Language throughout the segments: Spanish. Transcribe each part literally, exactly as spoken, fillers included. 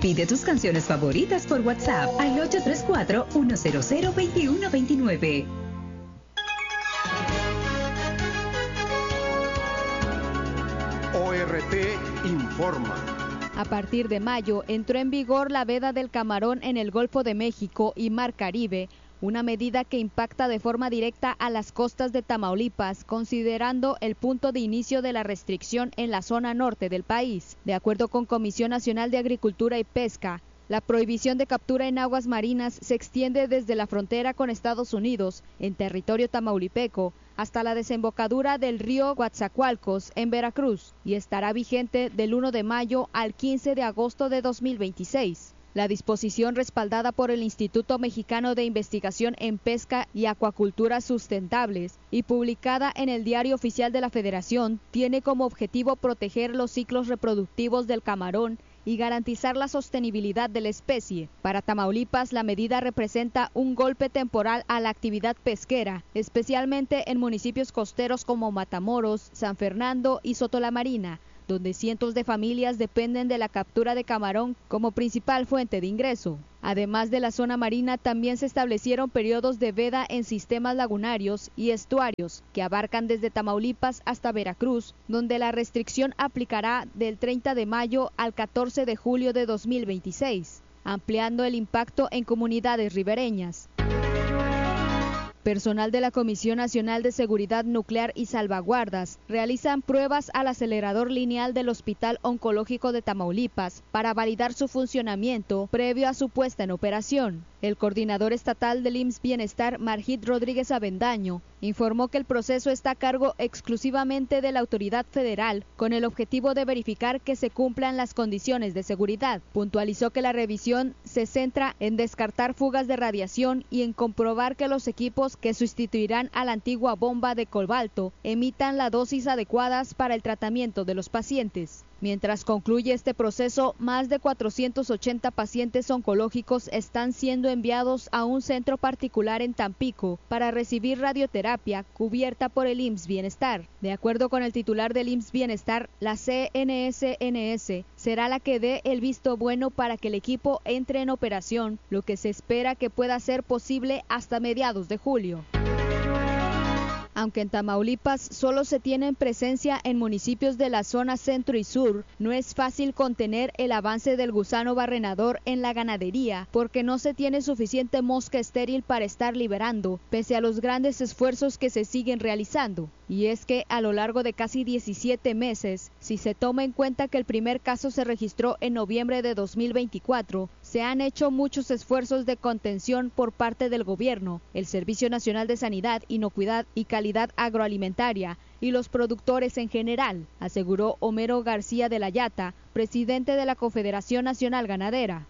Pide tus canciones favoritas por WhatsApp al ocho tres cuatro, uno cero cero, dos uno dos nueve. O R T informa. A partir de mayo entró en vigor la veda del camarón en el Golfo de México y Mar Caribe, una medida que impacta de forma directa a las costas de Tamaulipas, considerando el punto de inicio de la restricción en la zona norte del país. De acuerdo con Comisión Nacional de Agricultura y Pesca, la prohibición de captura en aguas marinas se extiende desde la frontera con Estados Unidos, en territorio tamaulipeco, hasta la desembocadura del río Coatzacoalcos, en Veracruz, y estará vigente del primero de mayo al quince de agosto de dos mil veintiséis. La disposición, respaldada por el Instituto Mexicano de Investigación en Pesca y Acuacultura Sustentables y publicada en el Diario Oficial de la Federación, tiene como objetivo proteger los ciclos reproductivos del camarón y garantizar la sostenibilidad de la especie. Para Tamaulipas, la medida representa un golpe temporal a la actividad pesquera, especialmente en municipios costeros como Matamoros, San Fernando y Soto la Marina, donde cientos de familias dependen de la captura de camarón como principal fuente de ingreso. Además de la zona marina, también se establecieron periodos de veda en sistemas lagunarios y estuarios, que abarcan desde Tamaulipas hasta Veracruz, donde la restricción aplicará del treinta de mayo al catorce de julio de dos mil veintiséis, ampliando el impacto en comunidades ribereñas. Personal de la Comisión Nacional de Seguridad Nuclear y Salvaguardas realizan pruebas al acelerador lineal del Hospital Oncológico de Tamaulipas para validar su funcionamiento previo a su puesta en operación. El coordinador estatal del I M S S Bienestar, Margit Rodríguez Avendaño, informó que el proceso está a cargo exclusivamente de la autoridad federal, con el objetivo de verificar que se cumplan las condiciones de seguridad. Puntualizó que la revisión se centra en descartar fugas de radiación y en comprobar que los equipos que sustituirán a la antigua bomba de cobalto emitan la dosis adecuadas para el tratamiento de los pacientes. Mientras concluye este proceso, más de cuatrocientos ochenta pacientes oncológicos están siendo enviados a un centro particular en Tampico para recibir radioterapia cubierta por el I M S S Bienestar. De acuerdo con el titular del I M S S Bienestar, la C N S N S será la que dé el visto bueno para que el equipo entre en operación, lo que se espera que pueda ser posible hasta mediados de julio. Aunque en Tamaulipas solo se tienen presencia en municipios de la zona centro y sur, no es fácil contener el avance del gusano barrenador en la ganadería, porque no se tiene suficiente mosca estéril para estar liberando, pese a los grandes esfuerzos que se siguen realizando. Y es que a lo largo de casi diecisiete meses, si se toma en cuenta que el primer caso se registró en noviembre de dos mil veinticuatro, se han hecho muchos esfuerzos de contención por parte del gobierno, el Servicio Nacional de Sanidad, Inocuidad y Calidad Agroalimentaria y los productores en general, aseguró Homero García de la Yata, presidente de la Confederación Nacional Ganadera.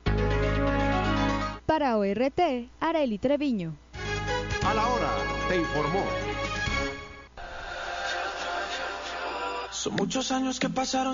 Para O R T, Arely Treviño. A la hora, te informó. Son muchos años que pasaron.